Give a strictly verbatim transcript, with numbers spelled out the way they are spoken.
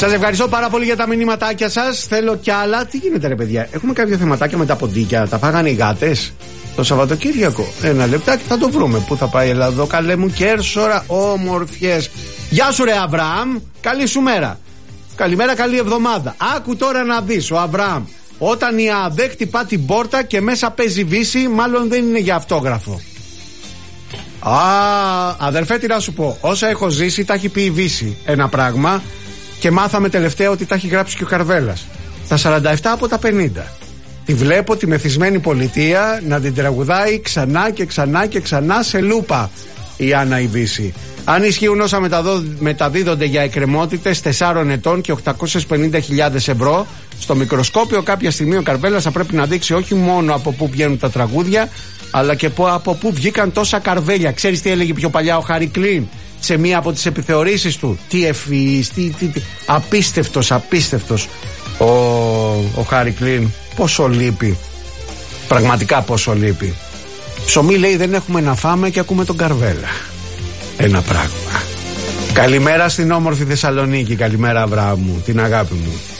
Σας ευχαριστώ πάρα πολύ για τα μηνύματάκια σας. Θέλω κι άλλα. Τι γίνεται, ρε παιδιά, έχουμε κάποια θεματάκια με τα ποντίκια. Τα φάγανε οι γάτες το Σαββατοκύριακο. Ένα λεπτάκι θα το βρούμε. Πού θα πάει εδώ, καλέ μου Κέρσορα, όμορφιες. Γεια σου, ρε Αβραάμ. Καλή σου μέρα. Καλημέρα, καλή εβδομάδα. Άκου τώρα να δεις, ο Αβραάμ. Όταν η ΑΔΕ χτυπά την πόρτα και μέσα παίζει Βύση, μάλλον δεν είναι για αυτόγραφο. Α, αδερφέ, τι να σου πω. Όσα έχω ζήσει, τα έχει πει η Βύση ένα πράγμα. Και μάθαμε τελευταία ότι τα έχει γράψει και ο Καρβέλας. Τα σαράντα επτά από τα πενήντα. Τη βλέπω τη μεθυσμένη πολιτεία να την τραγουδάει ξανά και ξανά και ξανά σε λούπα η Άννα η Βύση. Αν ισχύουν όσα μεταδίδονται για εκκρεμότητες τεσσάρων ετών και οκτακόσιες πενήντα χιλιάδες ευρώ, στο μικροσκόπιο κάποια στιγμή ο Καρβέλας θα πρέπει να δείξει όχι μόνο από πού βγαίνουν τα τραγούδια, αλλά και από πού βγήκαν τόσα καρβέλια. Ξέρεις τι έλεγε πιο παλιά ο Χάρι Κλίν σε μία από τις επιθεωρήσεις του? Τι ευφυής, τι, τι, τι, απίστευτος, απίστευτος ο, ο Χάρι Κλίν. Πόσο λείπει, πραγματικά πόσο λείπει. Ψωμί, λέει, δεν έχουμε να φάμε και ακούμε τον Καρβέλα. Ένα πράγμα. Καλημέρα στην όμορφη Θεσσαλονίκη. Καλημέρα, Αβραάμ μου, την αγάπη μου.